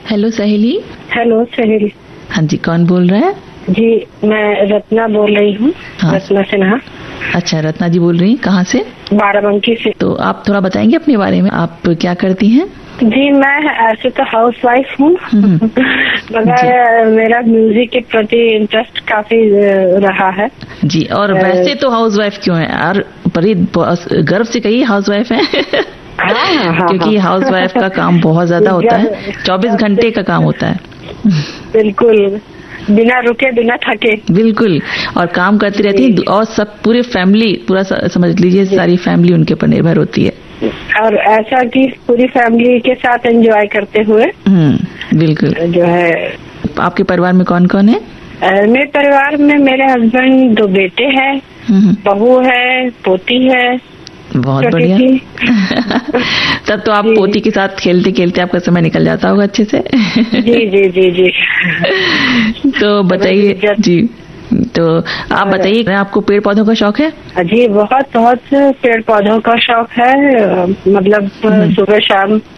Hello सहेली। Hello सहेली। हाँ जी, कौन बोल रहा है? जी मैं रत्ना बोल रही हूँ। हाँ। रत्ना सिन्हा। अच्छा, रत्ना जी बोल रही हैं, कहाँ से? बाराबंकी से। तो आप थोड़ा बताएंगे अपने बारे में, आप क्या करती हैं? जी मैं ऐसे तो हाउस वाइफ हूँ मगर मेरा म्यूजिक के प्रति इंटरेस्ट काफी रहा है। जी, और वैसे तो हाउस वाइफ क्यों है यार? बड़ी गर्व से कहिए हाउस वाइफ है क्योंकि हाउस वाइफ का काम बहुत ज्यादा होता है, 24 घंटे का काम होता है। बिल्कुल, बिना रुके बिना थके। बिल्कुल, और काम करती रहती है, और सब पूरी फैमिली, पूरा समझ लीजिए सारी फैमिली उनके ऊपर निर्भर होती है। और ऐसा कि पूरी फैमिली के साथ एंजॉय करते हुए। बिल्कुल। जो है, आपके परिवार में कौन कौन है? मेरे परिवार में मेरे हस्बैंड, 2 बेटे हैं, बहू है, पोती है। बहुत बढ़िया तब तो आप पोती के साथ खेलते खेलते आपका समय निकल जाता होगा अच्छे से। जी जी जी जी तो बताइए जी, तो आप बताइए, आपको पेड़ पौधों का शौक है? जी बहुत बहुत पेड़ पौधों का शौक है। मतलब सुबह शाम